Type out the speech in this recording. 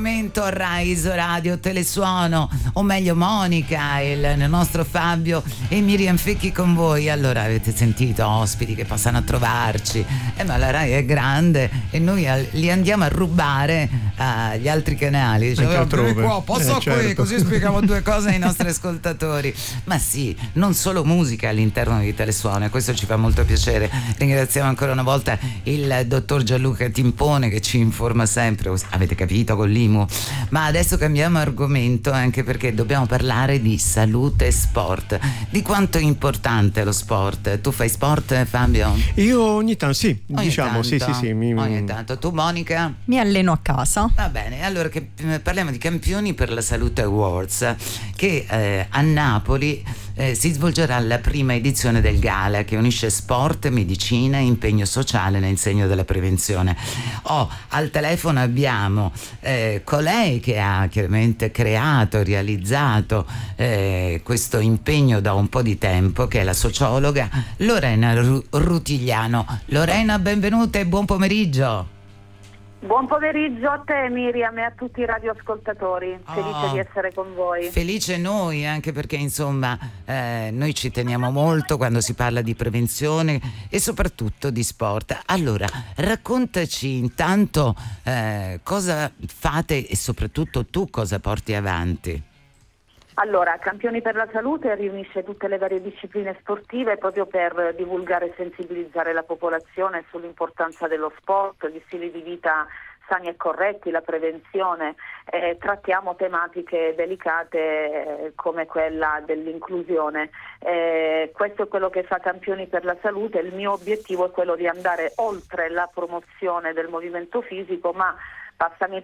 momento Rai Radio Telesuono, o meglio Monica, il nostro Fabio e Miriam Fecchi con voi. Allora, avete sentito ospiti che passano a trovarci, ma la Rai è grande e noi li andiamo a rubare agli altri canali. Diciamo, qua, posso qui, certo. Così spieghiamo due cose ai nostri ascoltatori. Ma sì, non solo musica all'interno di Telesuono, e questo ci fa molto piacere. Ringraziamo ancora una volta il dottor Gianluca Timpone che ci informa sempre, avete capito, con l'IMU. Ma adesso cambiamo argomento, anche perché dobbiamo parlare di salute e sport, di quanto è importante lo sport. Tu fai sport, Fabio? Io ogni tanto sì, ogni tanto, sì. Ogni tanto. Tu, Monica? Mi alleno a casa. Va bene, allora parliamo di Campioni per la Salute Awards, che a Napoli si svolgerà la prima edizione del gala, che unisce sport, medicina e impegno sociale nel segno della prevenzione. Al telefono abbiamo colei che ha chiaramente creato e realizzato questo impegno da un po' di tempo, che è la sociologa Lorena Rutigliano. Lorena, benvenuta e buon pomeriggio. Buon pomeriggio a te, Miriam, e a tutti i radioascoltatori. Felice di essere con voi. Felice noi, anche perché insomma noi ci teniamo molto quando si parla di prevenzione e soprattutto di sport. Allora, raccontaci intanto cosa fate e soprattutto tu cosa porti avanti. Allora, Campioni per la Salute riunisce tutte le varie discipline sportive proprio per divulgare e sensibilizzare la popolazione sull'importanza dello sport, gli stili di vita sani e corretti, la prevenzione. Trattiamo tematiche delicate come quella dell'inclusione. Questo è quello che fa Campioni per la Salute. Il mio obiettivo è quello di andare oltre la promozione del movimento fisico, ma passami